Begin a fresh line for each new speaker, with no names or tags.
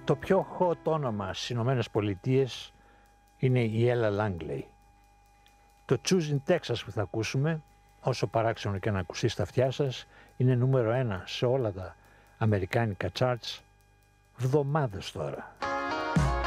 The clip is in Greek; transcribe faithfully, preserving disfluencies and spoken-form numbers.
Το πιο hot όνομα στις Ηνωμένες Πολιτείες είναι η Ella Langley. Το Choosing Texas που θα ακούσουμε, όσο παράξενο και να ακουστεί στα αυτιά σας, είναι νούμερο ένα σε όλα τα αμερικάνικα charts βδομάδες τώρα.